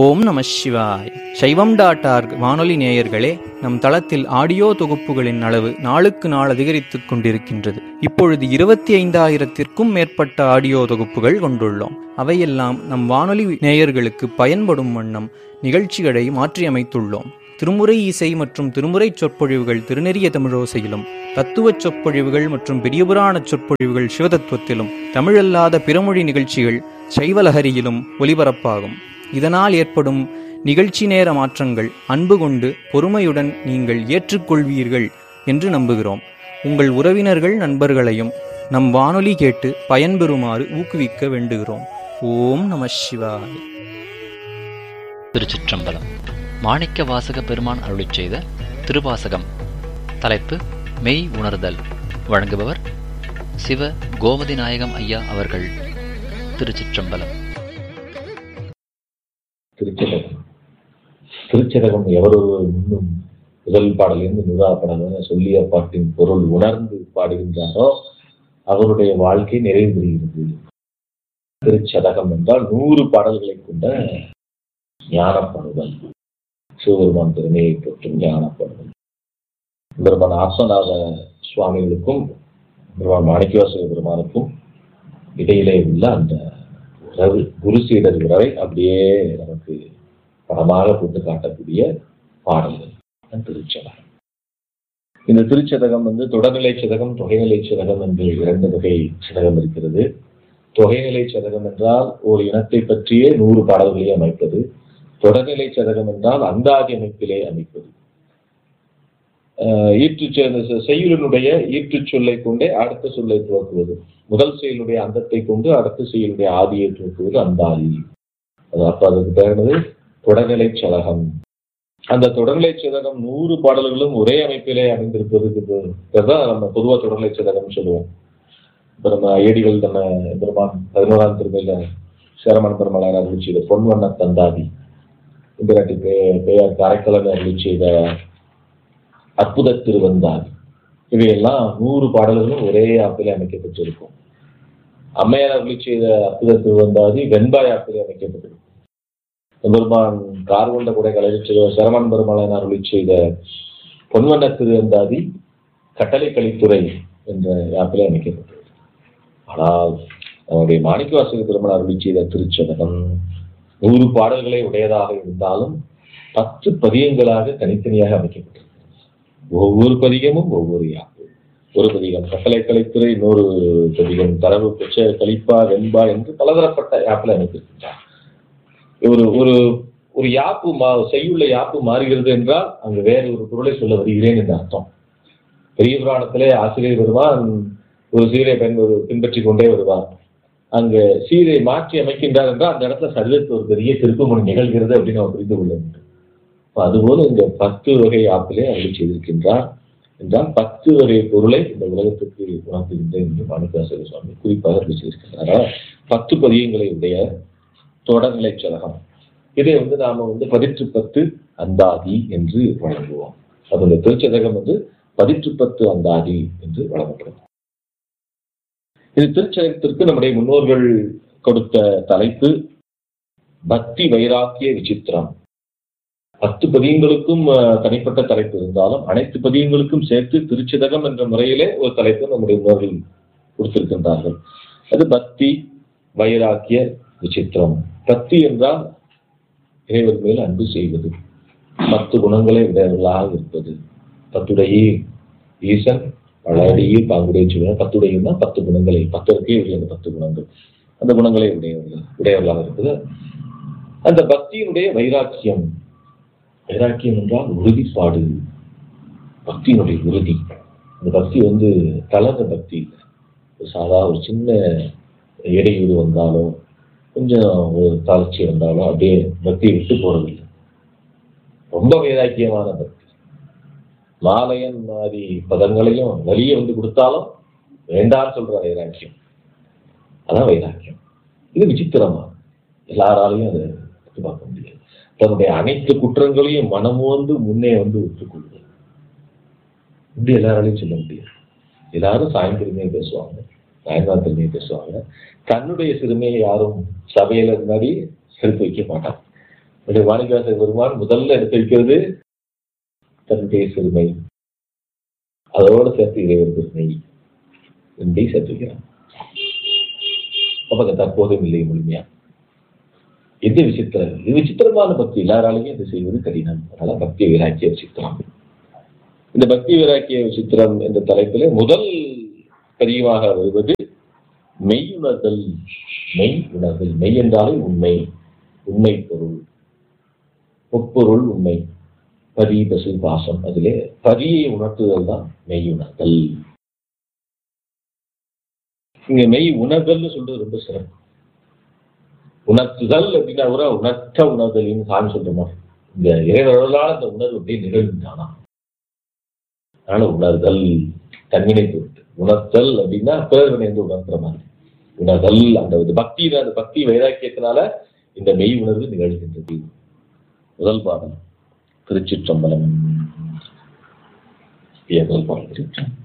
ஓம் நம சிவாய். சைவம்.org வானொலி நேயர்களே, நம் தளத்தில் ஆடியோ தொகுப்புகளின் அளவு நாளுக்கு நாள் அதிகரித்துக் கொண்டிருக்கின்றது. இப்பொழுது 25,000த்திற்கும் மேற்பட்ட ஆடியோ தொகுப்புகள் கொண்டுள்ளோம். அவையெல்லாம் நம் வானொலி நேயர்களுக்கு பயன்படும் வண்ணம் நிகழ்ச்சிகளை மாற்றியமைத்துள்ளோம். திருமுறை இசை மற்றும் திருமுறை சொற்பொழிவுகள் திருநெறிய தமிழோசையிலும், தத்துவச் சொற்பொழிவுகள் மற்றும் பெரியபுராண சொற்பொழிவுகள் சிவதத்துவத்திலும், தமிழல்லாத பிறமொழி நிகழ்ச்சிகள் சைவலஹரியிலும் ஒலிபரப்பாகும். இதனால் ஏற்படும் நிகழ்ச்சி நேர மாற்றங்கள் அன்பு கொண்டு பொறுமையுடன் நீங்கள் ஏற்றுக்கொள்வீர்கள் என்று நம்புகிறோம். உங்கள் உறவினர்கள் நண்பர்களையும் நம் வானொலி கேட்டு பயன்பெறுமாறு ஊக்குவிக்க வேண்டுகிறோம். ஓம் நம சிவாய். திருச்சிற்றம்பலம். மாணிக்க வாசக பெருமான் அருளிச் செய்த திருவாசகம். தலைப்பு மெய் உணர்தல். வழங்குபவர் சிவ கோமதி நாயகம் ஐயா அவர்கள். திருச்சிற்றம்பலம். திருச்சதகம் எவரொரு முன்னும் முதல் பாடலிருந்து நூறா பாடல் சொல்லிய பாட்டின் பொருள் உணர்ந்து பாடுகின்றாரோ அவருடைய வாழ்க்கை நிறைவு பெறுகிறது. திருச்சதகம் என்றால் 100 பாடல்களை கொண்ட ஞானப்படுதல், சிவபெருமான் பெருமையை பற்றும் ஞானப்படுதல். பெருமான் ஆத்மநாத சுவாமிகளுக்கும் பெருமான் மாணிக்கவாசக பெருமானுக்கும் இடையிலே உள்ள அந்த உறவு, குரு சீடர் உறவை அப்படியே நமக்கு படமாக போட்டு காட்டக்கூடிய பாடல்கள் திருச்சதகம். இந்த திருச்சதகம் தொடர்நிலை சதகம், தொகைநிலை சதகம் என்று 2 வகை சதகம் இருக்கிறது. தொகைநிலை சதகம் என்றால் ஒரு இனத்தை பற்றியே 100 பாடல்களை அமைப்பது. தொடர்நிலை சதகம் என்றால் அந்தாதி அமைப்பிலே அமைப்பது. செய்யுளினுடைய ஈற்று சொல்லை கொண்டே அடுத்த சொல்லை துவக்குவது. முதல் செயலுடைய அந்தத்தை கொண்டு அடுத்த செயலுடைய ஆதியை துவக்குவது அந்தாதி. அப்ப அதுக்கு பேருனது தொடர்நிலை சதகம். அந்த தொடர்நிலை சதகம் 100 பாடல்களும் ஒரே அமைப்பிலே அமைந்திருப்பதுக்கு தான் நம்ம பொதுவா தொடர்நிலை சதகம் சொல்லுவோம். இப்ப நம்ம ஏடிகள் நம்ம பெருமான் 11ஆம் திருமையில சேரமான் பெருமாள் அருளி செய்த பொன்வண்ண தந்தாதி, இந்திராட்டி பெயர் கரைக்கலன் அருளி செய்த அற்புத திருவந்தாதி, இவையெல்லாம் 100 பாடல்களும் ஒரே ஆப்பிலே அமைக்கப்பட்டிருக்கும். அம்மையார் அருளி செய்த அற்புத திருவந்தாதி வெண்பாய் ஆப்பிலே அமைக்கப்பட்டிருக்கும். பெருமான் கார்கொண்ட கூட கலைச்செய்த சரமன் பெருமாள் அருளி செய்த பொன்வண்ண திருவந்தாதி கட்டளை கலித்துறை என்ற ஆப்பிலே அமைக்கப்பட்டிருக்கும். ஆனால் அவருடைய மாணிக்கவாசக பெருமாள் அருளி செய்த திருச்சதகம் 100 பாடல்களை உடையதாக இருந்தாலும் 10 பதியங்களாக தனித்தனியாக அமைக்கப்பட்டிருக்கும். ஒவ்வொரு பதிகமும் ஒவ்வொரு யாப்பு. ஒரு பதிகம் கட்டளை கலைத்துறை, இன்னொரு பதிகம் தரவு பெற்ற கலிப்பா வெண்பா என்று பலதரப்பட்ட யாப்பில் அமைத்திருக்கின்றார். ஒரு ஒரு ஒரு யாப்பு செய்யுள்ள யாப்பு மாறுகிறது என்றால் அங்கு வேறு ஒரு பொருளை சொல்ல வருகிறேன் என்ற அர்த்தம். பெரிய புராணத்திலே ஆசிரியர் வருவார், ஒரு சீரை பின்பற்றி கொண்டே வருவார். அங்கு சீரை மாற்றி அமைக்கின்றார் என்றால் அந்த இடத்துல சரிதத்து ஒரு பெரிய திருப்புமுனை நிகழ்கிறது அப்படின்னு அவர் புரிந்து கொள்ள வேண்டும். அதுபோல இந்த 10 வகை ஆப்பிலே அருளி செய்திருக்கின்றார் என்றால் 10 வகை பொருளை இந்த உலகத்துக்கு உணர்த்துகின்றேன் என்று மாணிக்கவாசக சுவாமி குறிப்பாக அருளி செய்திருக்கின்றார். 10 பதியங்களை உடைய தொடர்நிலை சதகம். இதை நாம 10 அந்தாதி என்று வழங்குவோம். அதனுடைய திருச்சதகம் 10 அந்தாதி என்று வழங்கப்படும். இது திருச்சதகத்திற்கு நம்முடைய முன்னோர்கள் கொடுத்த தலைப்பு பக்தி வைராக்கிய விசித்திரம். 10 பதியங்களுக்கும் தனிப்பட்ட தலைப்பு இருந்தாலும் அனைத்து பதியங்களுக்கும் சேர்த்து திருச்சதகம் என்ற முறையிலே ஒரு தலைப்பு நம்முடைய முன்னோர்கள் கொடுத்திருக்கின்றார்கள். அது பக்தி வைராக்கிய விசித்திரம். பக்தி என்றால் இறைவர் மேல் அன்பு செய்வது, 10 குணங்களை உடையவர்களாக இருப்பது. 10 ஈசன் பழடியில் பாங்குடைய சொல்லுவாங்க. 10 10 குணங்களை, 10 உடைய 10 குணங்கள், அந்த குணங்களை உடையவர்களாக இருப்பது. அந்த பக்தியினுடைய வைராக்கியம். வைராக்கியம் என்றால் உறுதிப்பாடு, பக்தியினுடைய உறுதி. அந்த பக்தி தளர்ந்த பக்தி இல்லை. ஒரு சின்ன இடையூறு வந்தாலும் கொஞ்சம் ஒரு தளர்ச்சி வந்தாலும் அப்படியே பக்தியை விட்டு போறதில்லை. ரொம்ப வைராக்கியமான பக்தி. மாலையன் மாதிரி பதங்களையும் வலியை கொடுத்தாலும் வேண்டான்னு சொல்ற வைராக்கியம், அதான் வைராக்கியம். இது விசித்திரமா, எல்லாராலையும் அதை பார்க்க முடியாது. தன்னுடைய அனைத்து குற்றங்களையும் மனமோந்து முன்னே ஒத்துக்கொள்வது இப்படி எல்லாராலையும் சொல்ல முடியாது. எல்லாரும் சாயந்திரமே பேசுவாங்க, சாயங்காலத்திலுமே பேசுவாங்க. தன்னுடைய சிறுமையை யாரும் சபையில முன்னாடி எடுத்து வைக்க மாட்டாங்க. மாணிக்கவாசக பெருமான் முதல்ல எடுத்து வைக்கிறது தன்னுடைய சிறுமை, அதோடு சேர்த்து இறைவர் பெருமை ரெண்டையும் சேர்த்து வைக்கிறான். அப்ப தற்போதும் இல்லை முழுமையா. எது விசித்திரம்? இது விசித்திரமான பக்தி, எல்லாராலையும் இது செய்வது கடினம். அதனால பக்தி வைராக்கிய விசித்திரம். இந்த பக்தி வைராக்கிய விசித்திரம் என்ற தலைப்பிலே முதல் பதிவாக வருவது மெய்யுணர்தல். மெய் உணர்தல். மெய் என்றாலே உண்மை, உண்மை பொருள், ஒப்பொருள் உண்மை. பரி பசு பாசம், அதிலே பரியை உணர்த்துதல் தான் மெய்யுணர்தல். இங்க மெய் உணர்தல் சொல்றது ரொம்ப சிறப்பு. உணர்த்துதல் அப்படின்னா கூட உணர்த்த உணர்தலின்னு சாமி சொல்றோமா, இந்த இறைவர்களால் அந்த உணர்வு அப்படியே நிகழ்ந்தானா. அதனால உணர்தல் தன்வினை பொறுத்து. உணர்த்தல் அப்படின்னா பிறர் வினைந்து உணர்த்துற மாதிரி. உணர்தல் அந்த பக்தி, அந்த பக்தி வைராக்கியத்தினால இந்த மெய் உணர்வு நிகழ்கின்றது. முதல் பாடம் திருச்சிற்றம்பலம். முதல் பாடம் திருச்சி.